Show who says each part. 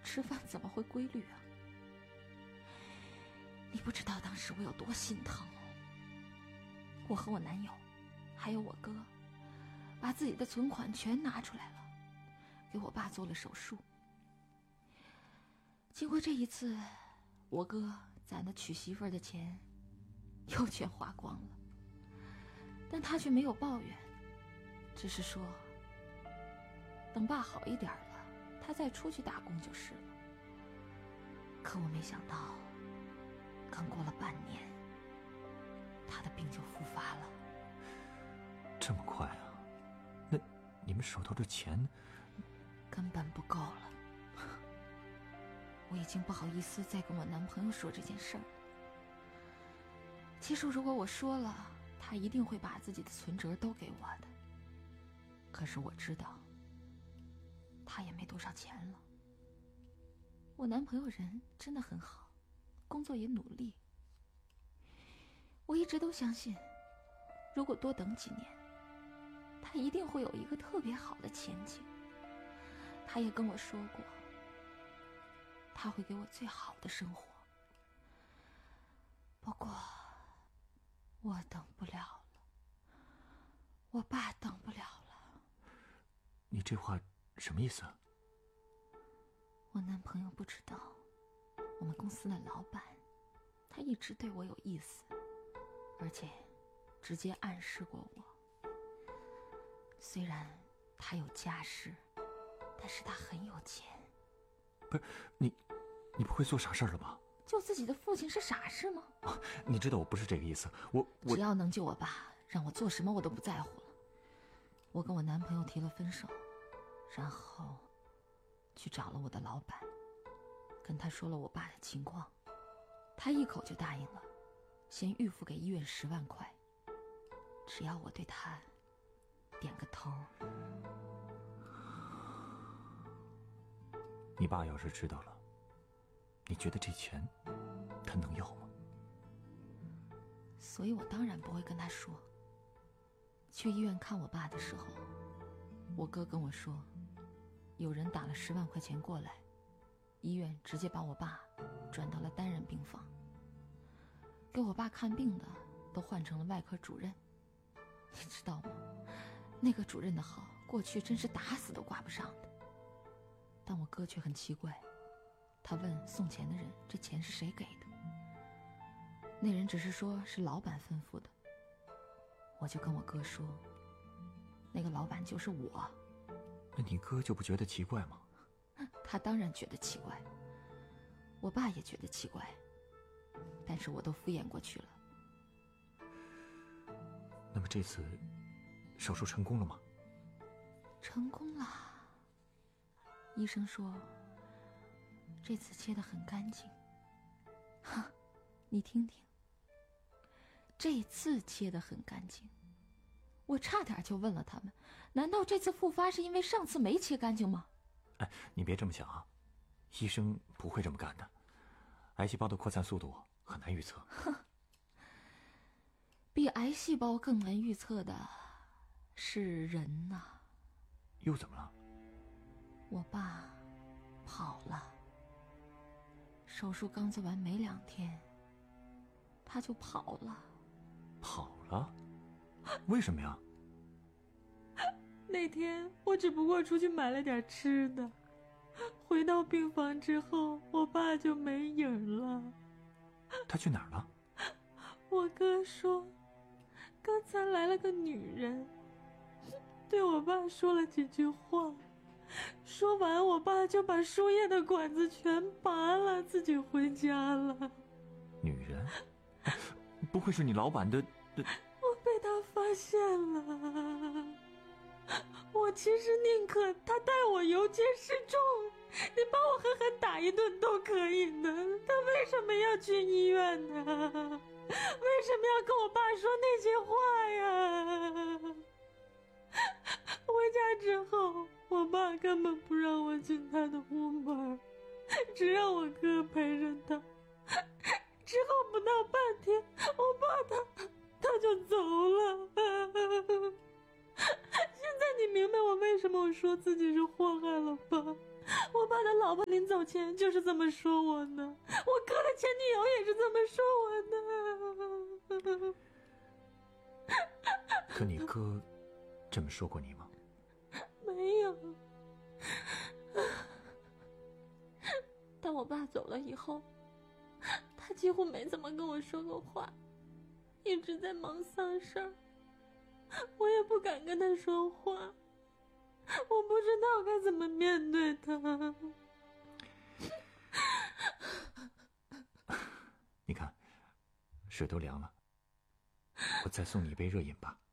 Speaker 1: 吃饭怎么会规律啊？你不知道当时我有多心疼。我和我男友还有我哥把自己的存款全拿出来了，给我爸做了手术。经过这一次，我哥攒的娶媳妇儿的钱又全花光了，但他却没有抱怨，只是说等爸好一点了，他再出去打工就是了。可我没想到，刚过了半年，他的病就复发了。
Speaker 2: 这么快啊？那你们手头的钱
Speaker 1: 根本不够了。我已经不好意思再跟我男朋友说这件事儿了。其实如果我说了，他一定会把自己的存折都给我的。可是我知道他也没多少钱了。我男朋友人真的很好，工作也努力。我一直都相信，如果多等几年，他一定会有一个特别好的前景。他也跟我说过，他会给我最好的生活。不过我等不了了，我爸等不了了。
Speaker 2: 你这话什么意思啊？
Speaker 1: 我男朋友不知道，我们公司的老板他一直对我有意思，而且直接暗示过我。虽然他有家室，但是他很有钱。
Speaker 2: 不是你不会做傻事了吧？
Speaker 1: 救自己的父亲是傻事吗？
Speaker 2: 你知道我不是这个意思，我
Speaker 1: 只要能救我爸，让我做什么我都不在乎了。我跟我男朋友提了分手，然后去找了我的老板，跟他说了我爸的情况，他一口就答应了，先预付给医院10万块，只要我对他点个头。
Speaker 2: 你爸要是知道了，你觉得这钱他能要吗？
Speaker 1: 所以我当然不会跟他说。去医院看我爸的时候，我哥跟我说，有人打了10万块钱过来，医院直接把我爸转到了单人病房，给我爸看病的都换成了外科主任。你知道吗？那个主任的好，过去真是打死都挂不上的。但我哥却很奇怪，他问送钱的人这钱是谁给的，那人只是说是老板吩咐的。我就跟我哥说，那个老板就是我。
Speaker 2: 那你哥就不觉得奇怪吗？
Speaker 1: 他当然觉得奇怪，我爸也觉得奇怪，但是我都敷衍过去了。
Speaker 2: 那么这次手术成功了吗？
Speaker 1: 成功了。医生说这次切得很干净。哈，你听听，这次切得很干净。我差点就问了他们，难道这次复发是因为上次没切干净吗？
Speaker 2: 哎，你别这么想啊，医生不会这么干的。癌细胞的扩散速度很难预测。
Speaker 1: 比癌细胞更难预测的是人呐。
Speaker 2: 又怎么了？
Speaker 1: 我爸跑了，手术刚做完没2天，他就跑了。
Speaker 2: 跑了？为什么呀？
Speaker 1: 那天我只不过出去买了点吃的，回到病房之后，我爸就没影了。
Speaker 2: 他去哪儿了？
Speaker 1: 我哥说，刚才来了个女人，对我爸说了几句话，说完我爸就把输液的管子全拔了，自己回家了。
Speaker 2: 女人？不会是你老板的？
Speaker 1: 我被他发现了。我其实宁可他带我游街示众，你把我狠狠打一顿都可以的，他为什么要去医院呢？为什么要跟我爸说那些话呀？回家之后，我爸根本不让我进他的屋门，只让我哥陪着他。之后不到半天，我爸他就走了。现在你明白我为什么我说自己是祸害了吧？ 我爸的老婆临走前就是这么说我的，我哥的前女友也是这么说我的。
Speaker 2: 可你哥这么说过你吗？
Speaker 1: 没有。当我爸走了以后，他几乎没怎么跟我说过话，一直在忙丧事儿，我也不敢跟他说话，我不知道该怎么面对他。
Speaker 2: 你看，水都凉了，我再送你一杯热饮吧。